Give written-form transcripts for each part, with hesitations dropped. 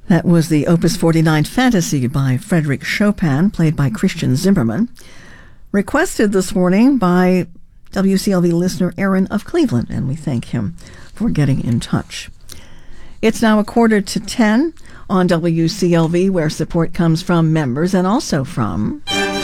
That was the Opus 49 Fantasy by Frédéric Chopin, played by Christian Zimmerman, requested this morning by WCLV listener Aaron of Cleveland, and we thank him for getting in touch. It's now 9:45 on WCLV, where support comes from members and also from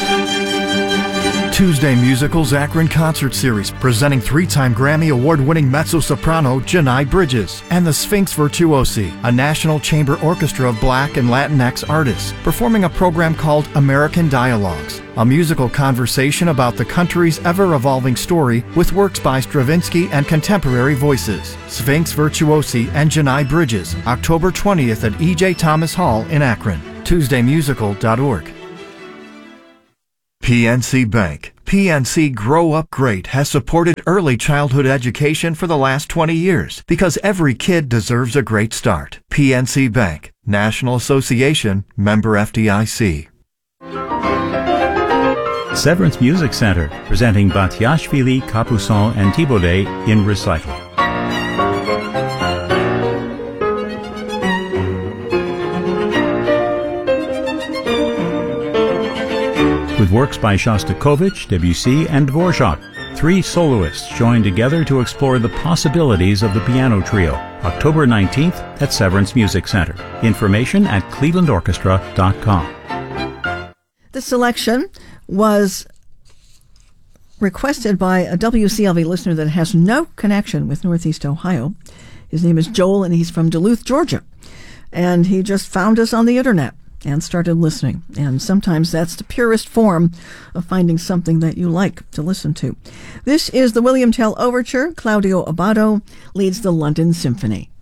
Tuesday Musicals Akron Concert Series, presenting 3-time Grammy Award-winning mezzo-soprano Janai Bridges, and the Sphinx Virtuosi, a National Chamber Orchestra of Black and Latinx artists, performing a program called American Dialogues, a musical conversation about the country's ever-evolving story with works by Stravinsky and contemporary voices. Sphinx Virtuosi and Janai Bridges, October 20th at E.J. Thomas Hall in Akron. TuesdayMusical.org. PNC Bank. PNC Grow Up Great has supported early childhood education for the last 20 years because every kid deserves a great start. PNC Bank, National Association, member FDIC. Severance Music Center, presenting Batiashvili, Capuçon, and Thibaudet in recital. With works by Shostakovich, Debussy, and Dvorak, 3 soloists join together to explore the possibilities of the piano trio. October 19th at Severance Music Center. Information at clevelandorchestra.com. The selection was requested by a WCLV listener that has no connection with Northeast Ohio. His name is Joel, and he's from Duluth, Georgia. And he just found us on the internet and started listening. And sometimes that's the purest form of finding something that you like to listen to. This is the William Tell Overture. Claudio Abbado leads the London Symphony.